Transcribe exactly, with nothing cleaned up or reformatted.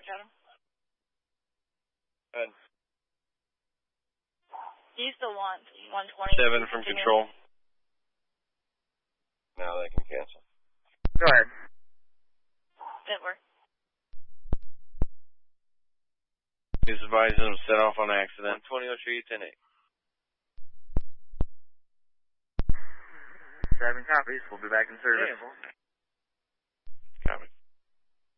Chatham. Good. Do you still want one twenty? Seven from control. Now they can cancel. Go ahead. Didn't work. He's advising them set off on accident. one twenty oh three, ten eight. Seven copies. We'll be back in service. Hey,